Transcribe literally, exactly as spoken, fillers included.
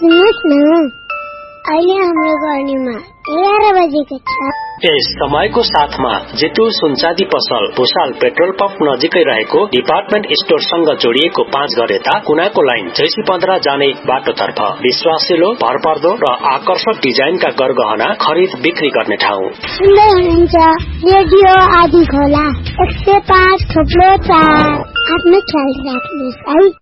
सुन्नुहोस् न, अहिले हाम्रो गर्नीमा एघार बजेको छ। यस समयको साथमा जेतु सुनचाँदी पसल भुसाल पेट्रोल पम्प नजिकै रहेको डिपार्टमेन्ट स्टोरसँग जोडिएको पाँच घर यता कुनाको लाइन जैसी पन्ध्र जाने बाटोतर्फ विश्वासिलो, भरपर्दो र आकर्षक डिजाइनका गरगहना खरिद बिक्री गर्ने ठाउँ। सुन्दै हुनुहुन्छ रेडियो आदि खोला एक सय पाँच थोप्लो चार। आफ्नो ख्याल राख्नुहोस् है।